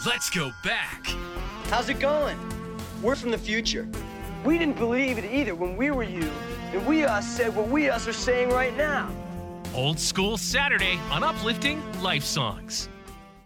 Let's go back. How's it going? We're from the future. We didn't believe it either when we were you, and we us said what we us are saying right now. Old School Saturday on Uplifting Life Songs.